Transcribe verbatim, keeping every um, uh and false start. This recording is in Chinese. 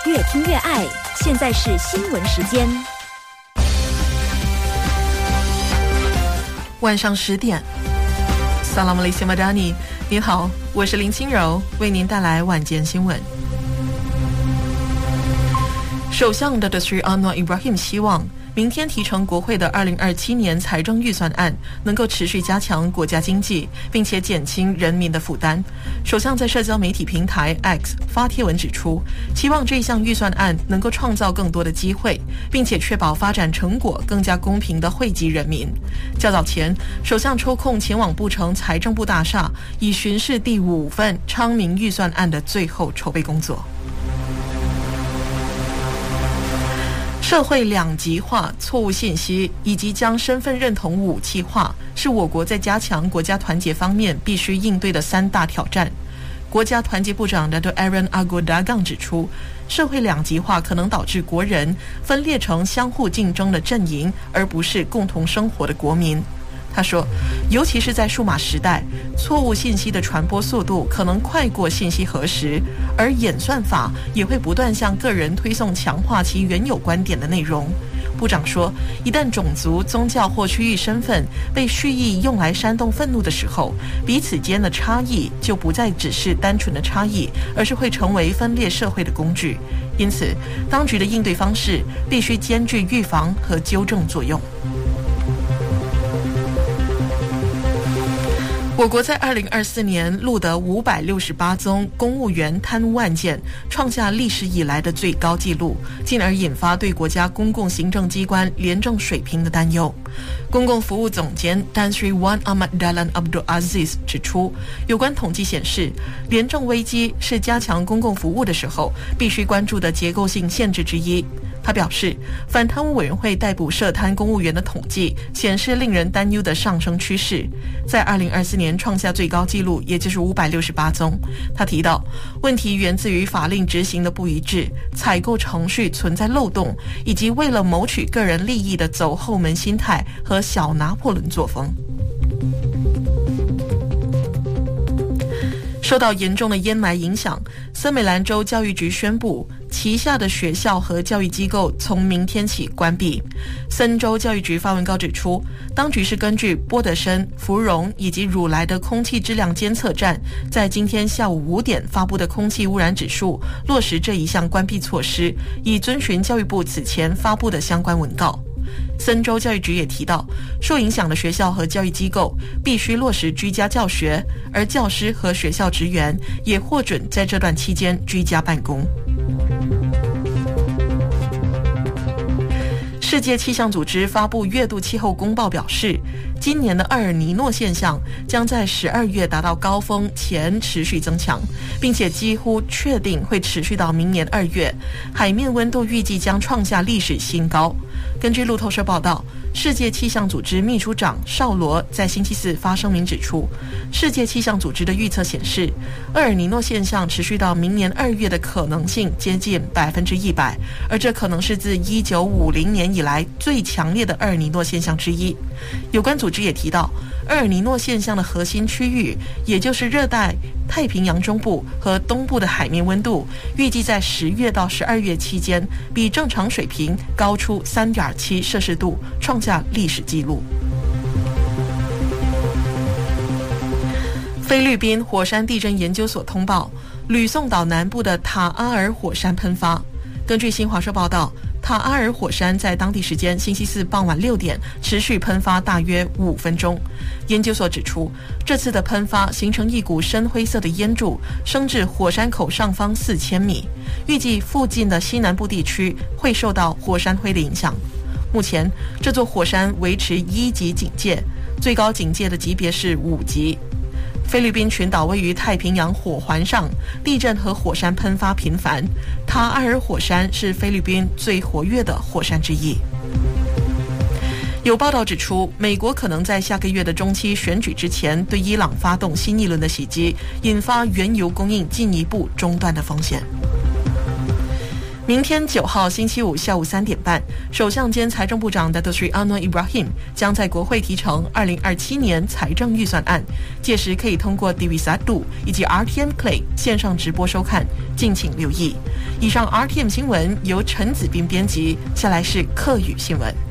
越听越爱。现在是新闻时间。 晚上十点 Salam alaikum Madani， 您好，我是林清柔，为您带来晚间新闻。首相 Datuk Seri Anwar Ibrahim 希望明天提呈国会的二零二七年财政预算案能够持续加强国家经济，并且减轻人民的负担。首相在社交媒体平台 X 发帖文指出，希望这项预算案能够创造更多的机会，并且确保发展成果更加公平地惠及人民。较早前，首相抽空前往布城财政部大厦，以巡视第五份昌明预算案的最后筹备工作。社会两极化、错误信息以及将身份认同武器化，是我国在加强国家团结方面必须应对的三大挑战。国家团结部长 Dato' Aaron Agoh Dagang 指出，社会两极化可能导致国人分裂成相互竞争的阵营，而不是共同生活的国民。他说，尤其是在数码时代，错误信息的传播速度可能快过信息核实，而演算法也会不断向个人推送强化其原有观点的内容。部长说，一旦种族、宗教或区域身份被蓄意用来煽动愤怒的时候，彼此间的差异就不再只是单纯的差异，而是会成为分裂社会的工具。因此，当局的应对方式必须兼具预防和纠正作用。我国在二零二四年录得五百六十八宗公务员贪污案件，创下历史以来的最高纪录，进而引发对国家公共行政机关廉政水平的担忧。公共服务总监 Tan Sri Wan Ahmad Dahlan Abdul Aziz 指出，有关统计显示，廉政危机是加强公共服务的时候必须关注的结构性限制之一。他表示，反贪污委员会逮捕涉贪公务员的统计显示令人担忧的上升趋势，在二零二四年创下最高纪录，也就是五百六十八宗。他提到，问题源自于法令执行的不一致、采购程序存在漏洞，以及为了谋取个人利益的走后门心态和小拿破仑作风。受到严重的烟霾影响，森美兰州教育局宣布，旗下的学校和教育机构从明天起关闭。森州教育局发文告指出，当局是根据波德森、芙蓉以及汝来的空气质量监测站在今天下午五点发布的空气污染指数，落实这一项关闭措施，以遵循教育部此前发布的相关文告。森州教育局也提到，受影响的学校和教育机构必须落实居家教学，而教师和学校职员也获准在这段期间居家办公。世界气象组织发布月度气候公报表示，今年的厄尔尼诺现象将在十二月达到高峰前持续增强，并且几乎确定会持续到明年二月，海面温度预计将创下历史新高。根据路透社报道，世界气象组织秘书长绍罗在星期四发声明指出，世界气象组织的预测显示，厄尔尼诺现象持续到明年二月的可能性接近百分之一百，而这可能是自一九五零年以来最强烈的厄尔尼诺现象之一。有关组织也提到，厄尔尼诺现象的核心区域，也就是热带太平洋中部和东部的海面温度，预计在十月到十二月期间比正常水平高出 三点七摄氏度，创下历史纪录。菲律宾火山地震研究所通报，吕宋岛南部的塔阿尔火山喷发。根据新华社报道，塔阿尔火山在当地时间星期四傍晚六点持续喷发大约五分钟。研究所指出，这次的喷发形成一股深灰色的烟柱，升至火山口上方四千米，预计附近的西南部地区会受到火山灰的影响。目前，这座火山维持一级警戒，最高警戒的级别是五级。菲律宾群岛位于太平洋火环上，地震和火山喷发频繁。塔阿尔火山是菲律宾最活跃的火山之一。有报道指出，美国可能在下个月的中期选举之前对伊朗发动新一轮的袭击，引发原油供应进一步中断的风险。 明天九号星期五下午三点半，首相兼财政部长 Datuk Seri Anwar Ibrahim 将在国会提呈二零二七年财政预算案，届时可以通过 T V satu 以及 R T M Play 线上直播收看，敬请留意。以上 R T M 新闻由陈子斌编辑，下来是客语新闻。